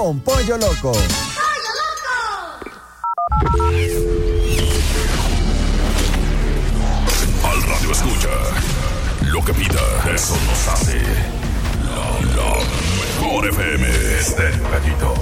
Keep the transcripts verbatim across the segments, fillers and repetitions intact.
Con Pollo Loco. ¡Pollo Loco! Al radio escucha. Lo que pida, eso nos hace. La, la mejor F M. Estéreo Gallito.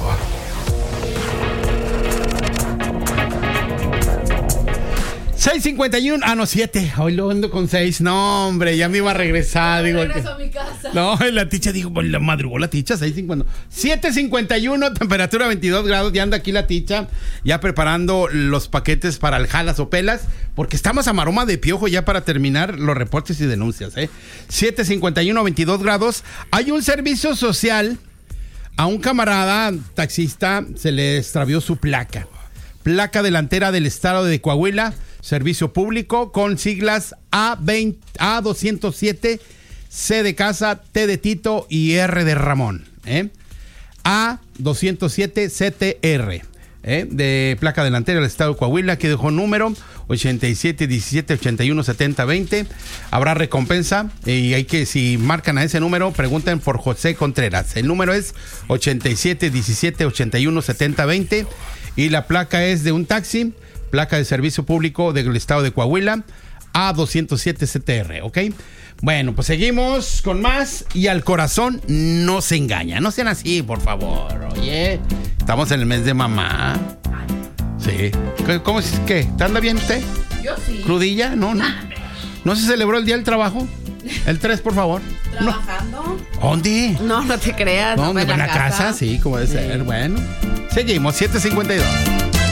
seis cincuenta y uno, ah, no, siete. Hoy lo ando con seis. No, hombre, ya me iba a regresar. No, digo, regreso que... a mi casa. No, la ticha, digo, pues, la madrugó la ticha, seis cincuenta. siete cincuenta y uno, temperatura veintidós grados. Ya anda aquí la ticha, ya preparando los paquetes para el jalas o pelas, porque estamos a maroma de piojo ya para terminar los reportes y denuncias, ¿eh? siete cincuenta y uno, veintidós grados. Hay un servicio social. A un camarada taxista se le extravió su placa. Placa delantera del estado de Coahuila. Servicio público con siglas A veinte, A doscientos siete, C de casa, T de Tito y R de Ramón. ¿eh? A doscientos siete C T R. ¿eh? De placa delantera del estado de Coahuila, que dejó número ochenta y siete diecisiete ochenta y uno setenta veinte. Habrá recompensa y hay que, si marcan a ese número, pregunten por José Contreras. El número es ochenta y siete diecisiete ochenta y uno setenta veinte y la placa es de un taxi. Placa de servicio público del estado de Coahuila, A doscientos siete C T R, ¿ok? Bueno, pues seguimos con más y al corazón no se engaña. No sean así, por favor, oye. Estamos en el mes de mamá. Sí. ¿Cómo es que? ¿Te anda bien usted? Yo sí. ¿Crudilla? No, no. ¿No se celebró el Día del Trabajo? El tres, por favor. ¿Trabajando? No. ¿Dónde? No, no te creas. ¿Dónde? No, ¿En la casa? casa? Sí, como debe sí. ser. Bueno. Seguimos, siete cincuenta y dos.